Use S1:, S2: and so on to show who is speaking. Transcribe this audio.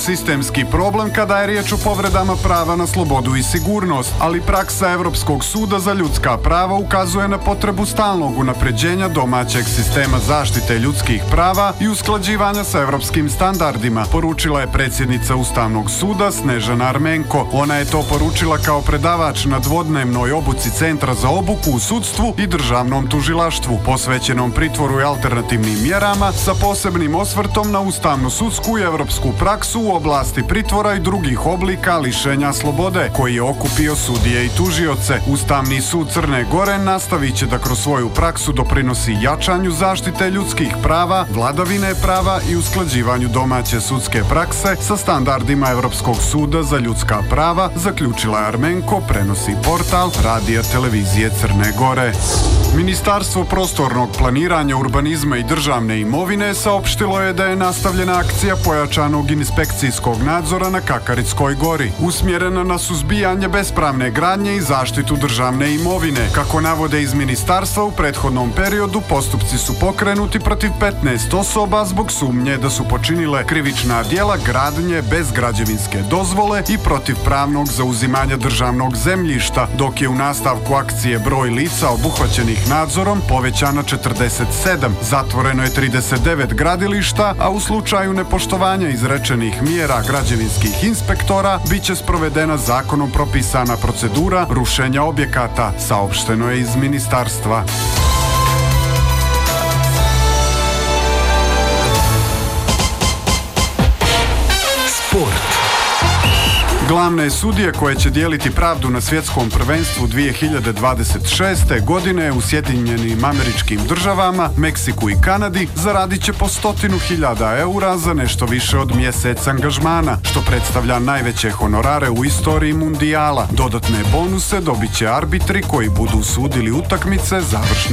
S1: sistemski problem kada je riječ o povredama prava na slobodu i sigurnost, ali praksa Europskog suda za ljudska prava ukazuje na potrebu stalnog unapređenja domaćeg sistema zaštite ljudskih prava i usklađivanja sa europskim standardima, poručila je predsjednica Ustavnog suda Snežana Armenko. Ona je to poručila kao predavač na dvodnevnoj obuci Centra za obuku u sudstvu i državnom tužilaštvu, posvećenom pritvoru i alternativnim mjerama, sa posebnim osvrtom na ustavnu sudsku i europsku praksu u oblasti pritvora i drugih oblika lišenja slobode, koji je okupio sudije i tužioce. Ustavni sud Crne Gore nastavit će da kroz svoju praksu doprinosi jačanju zaštite ljudskih prava, vladavine prava i usklađivanju domaće sudske prakse sa standardima Europskog suda za ljudska prava, zaključila je Armenko, prenosi portal Radija televizije Crne Gore. Ministarstvo prostornog planiranja, urbanizma i državne imovine saopštilo je da je nastavljena akcija pojačanog inspekcijskog nadzora na Kakaritskoj gori, usmjerena na suzbijanje bespravne gradnje i zaštitu državne imovine. Kako navode iz ministarstva, u prethodnom periodu postupci su pokrenuti protiv 15 osoba zbog sumnje da su počinile krivična djela gradnje bez građevinske dozvole i protiv pravnog zauzimanja državnog zemljišta, dok je u nastavku akcije broj lica obuhvaćenih nadzorom povećana 47, zatvoreno je 39 gradilišta, a u slučaju nepoštovanja izrečenih mjera građevinskih inspektora bit će sprovedena zakonom propisana procedura rušenja objekata, saopšteno je iz ministarstva.
S2: Sport.
S1: Glavne sudije koje će dijeliti pravdu na svjetskom prvenstvu 2026. godine u Sjedinjenim Američkim Državama, Meksiku i Kanadi zaradit će po 100.000 eura za nešto više od mjesec angažmana, što predstavlja najveće honorare u istoriji mundijala. Dodatne bonuse dobit će arbitri koji budu sudili utakmice završne